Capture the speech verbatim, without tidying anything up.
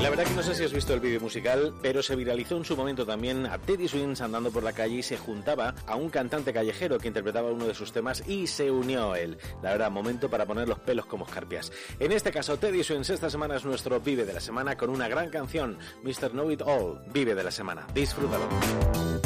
La verdad que no sé si has visto el vídeo musical, pero se viralizó en su momento también a Teddy Swims andando por la calle y se juntaba a un cantante callejero que interpretaba uno de sus temas y se unió a él. La verdad, momento para poner los pelos como escarpias. En este caso, Teddy Swims esta semana es nuestro Vive de la Semana con una gran canción, mister Know It All, Vive de la Semana. Disfrútalo.